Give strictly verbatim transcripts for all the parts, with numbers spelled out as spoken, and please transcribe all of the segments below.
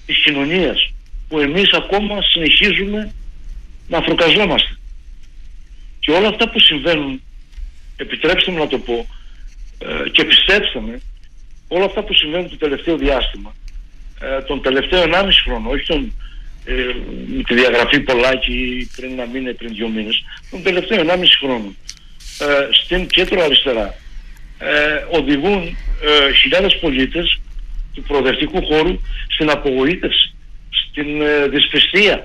της κοινωνίας, που εμείς ακόμα συνεχίζουμε να αφροκαζόμαστε. Και όλα αυτά που συμβαίνουν, επιτρέψτε μου να το πω, ε, και πιστέψτε με, όλα αυτά που συμβαίνουν το τελευταίο διάστημα, ε, τον τελευταίο ενάμιση χρόνο, όχι τον, ε, με τη διαγραφή Πολάκη πριν ένα μήνα, πριν δύο μήνες, τον τελευταίο ενάμιση χρόνο, ε, στην κέντρο αριστερά, ε, οδηγούν ε, χιλιάδες πολίτες του προοδευτικού χώρου στην απογοήτευση, στην ε, δυσπιστία.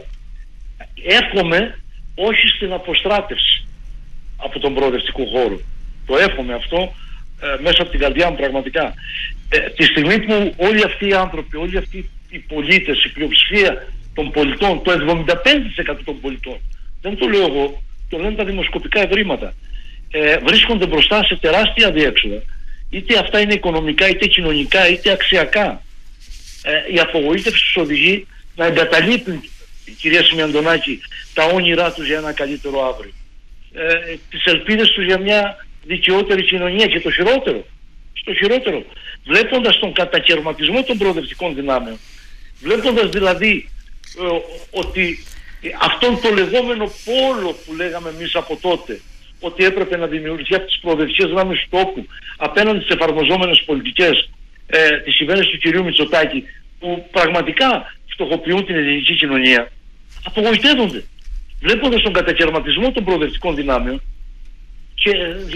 Εύχομαι όχι στην αποστράτευση από τον προοδευτικό χώρο. Το εύχομαι αυτό ε, μέσα από την καρδιά μου πραγματικά. Ε, τη στιγμή που όλοι αυτοί οι άνθρωποι, όλοι αυτοί οι πολίτες, η πλειοψηφία των πολιτών, το εβδομήντα πέντε τοις εκατό των πολιτών, δεν το λέω εγώ, το λένε τα δημοσκοπικά ευρήματα, ε, βρίσκονται μπροστά σε τεράστια διέξοδα, είτε αυτά είναι οικονομικά, είτε κοινωνικά, είτε αξιακά. Ε, η απογοήτευση τους οδηγεί να εγκαταλείπουν, κυρία Σιμιαντονάκη, τα όνειρά τους για ένα καλύτερο αύριο, ε, τις ελπίδες τους για μια δικαιότερη κοινωνία, και το χειρότερο, στο χειρότερο, βλέποντας τον κατακαιρματισμό των προοδευτικών δυνάμεων, βλέποντας δηλαδή ε, ότι αυτόν το λεγόμενο πόλο που λέγαμε εμείς από τότε, ότι έπρεπε να δημιουργηθεί από τις προοδευτικές δυνάμεις του τόπου απέναντι στις εφαρμοζόμενες πολιτικές ε, της κυβέρνησης του κυρίου Μητσοτάκη, που πραγματικά φτωχοποιούν την ελληνική κοινωνία, απογοητεύονται βλέποντας τον κατακαιρματισμό των προοδευτικών δυνάμεων. Και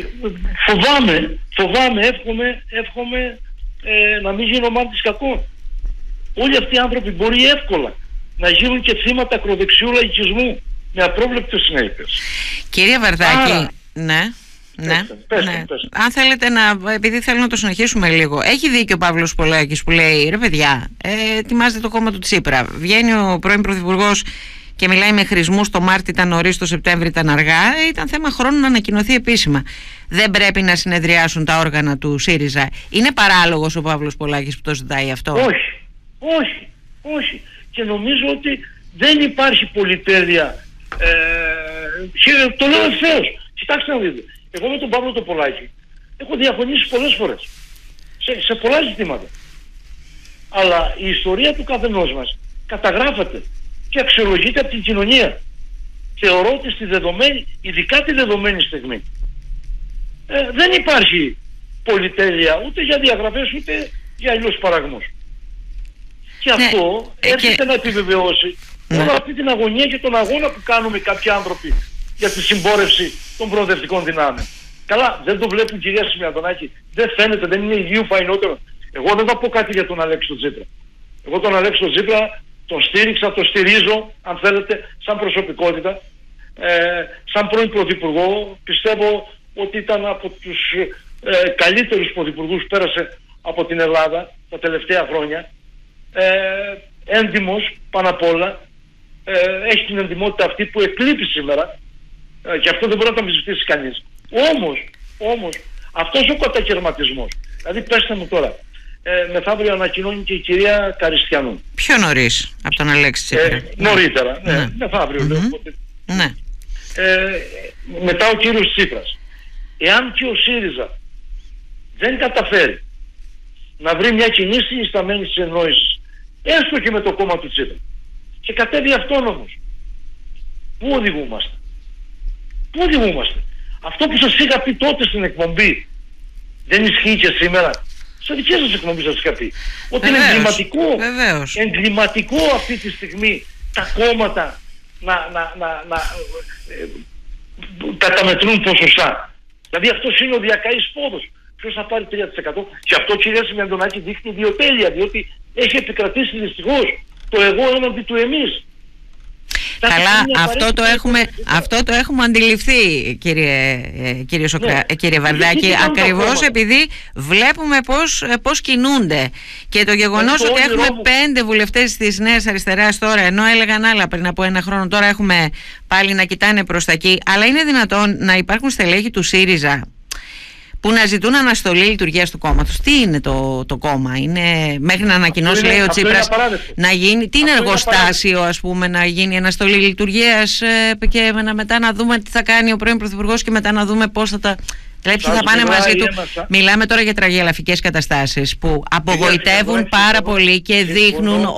φοβάμαι, φοβάμαι, εύχομαι, εύχομαι ε, να μην γίνω μάρτυρας κακών. Όλοι αυτοί οι άνθρωποι μπορεί εύκολα να γίνουν και θύματα ακροδεξιού λαϊκισμού με απρόβλεπτες συνέπειες. Κύριε Βαρδάκη, Άρα, ναι, ναι, πέστε, πέστε, ναι. Πέστε. Αν θέλετε να, επειδή θέλω να το συνεχίσουμε λίγο, έχει δίκιο ο Παύλος Πολάκης που λέει, ρε παιδιά, ε, ετοιμάζεται το κόμμα του Τσίπρα. Βγαίνει ο πρώην Πρωθυπουργός και μιλάει με χρησμούς, το Μάρτιο ήταν νωρίς, το Σεπτέμβριο ήταν αργά, ήταν θέμα χρόνου να ανακοινωθεί επίσημα. Δεν πρέπει να συνεδριάσουν τα όργανα του ΣΥΡΙΖΑ. Είναι παράλογος ο Παύλος Πολάκης που το ζητάει αυτό? Όχι, όχι, όχι. Και νομίζω ότι δεν υπάρχει πολυτέλεια. Ε, το λέω ευθέως. Κοιτάξτε να δείτε. Εγώ με τον Παύλο το Πολάκη έχω διαφωνήσει πολλές φορές σε, σε πολλά ζητήματα. Αλλά η ιστορία του καθενός μας καταγράφεται και αξιολογείται από την κοινωνία. Θεωρώ ότι στη δεδομένη, ειδικά τη δεδομένη στιγμή, ε, δεν υπάρχει πολυτέλεια ούτε για διαγραφές ούτε για αλλιώς παραγμούς. Και ναι, αυτό έρχεται και... να επιβεβαιώσει ναι. όλη αυτή την αγωνία και τον αγώνα που κάνουμε κάποιοι άνθρωποι για τη συμπόρευση των προοδευτικών δυνάμεων. Καλά, δεν το βλέπουν, κυρία Σιμιαντονάκη, δεν φαίνεται, δεν είναι ηλίου φαϊνότερο. Εγώ δεν θα πω κάτι για τον Αλέξη τον Τσίπρα. Εγώ τον Αλέξη τον Τσίπρα τον στήριξα, τον στηρίζω, αν θέλετε, σαν προσωπικότητα. Ε, σαν πρώην πρωθυπουργό, πιστεύω ότι ήταν από τους ε, καλύτερους πρωθυπουργούς που πέρασε από την Ελλάδα τα τελευταία χρόνια. Ε, έντιμος πάνω απ' όλα, ε, έχει την εντιμότητα αυτή που εκλείπει σήμερα, ε, και αυτό δεν μπορεί να το αμφισβητήσει κανείς. Όμως, όμως, αυτός ο κατακαιρματισμός, δηλαδή πέστε μου τώρα, ε, μεθαύριο ανακοινώνει και η κυρία Καριστιανού. Πιο νωρίς από τον Αλέξη Τσίπρα. Ε, νωρίτερα, ναι, ναι. μεθαύριο, mm-hmm. λέω. Οπότε, ναι. ε, μετά ο κύριος Τσίπρας. Εάν και ο ΣΥΡΙΖΑ δεν καταφέρει να βρει μια κοινή συνισταμένη συνεννόηση, έστω και με το κόμμα του Τσίπρα, και κατέβει αυτόνομος, πού οδηγούμαστε? Πού οδηγούμαστε? Αυτό που σας είχα πει τότε στην εκπομπή δεν ισχύει και σήμερα? Σε δικές σας εκπομπή σας είχα πει ότι βεβαίως, είναι εγκληματικό, βεβαίως. εγκληματικό αυτή τη στιγμή τα κόμματα να, να, να, να ε, καταμετρούν ποσοστά. Δηλαδή αυτός είναι ο διακαής πόδος. Ποιος θα πάρει τρία τοις εκατό? Και αυτό, κυρία Σιμιαντονάκη, δείχνει ιδιοτέλεια, διότι έχει επικρατήσει δυστυχώς το εγώ έναντι του εμείς. Καλά, αυτό το, έχουμε, αυτό το έχουμε αντιληφθεί, κύριε, κύριε, Σοκρα... ναι. κύριε Βαρδάκη, ακριβώς επειδή βλέπουμε πώς, πώς κινούνται. Και το γεγονός ότι έχουμε μου. πέντε βουλευτές της Νέας Αριστεράς τώρα, ενώ έλεγαν άλλα πριν από ένα χρόνο, τώρα έχουμε πάλι να κοιτάνε προς τα εκεί. Αλλά είναι δυνατόν να υπάρχουν στελέχη του ΣΥΡΙΖΑ που να ζητούν αναστολή λειτουργίας του κόμματος? Τι είναι το, το κόμμα? Είναι μέχρι να ανακοινώσει, λέει ο Τσίπρας, να γίνει, τι είναι εργοστάσιο, ας πούμε, να γίνει αναστολή λειτουργίας ε, και να, μετά να δούμε τι θα κάνει ο πρώην Πρωθυπουργός και μετά να δούμε πώς θα τα... Δηλαδή θα πάνε μαζί του. Μιλάμε τώρα για τραγελαφικές καταστάσεις που απογοητεύουν πάρα πολύ και δείχνουν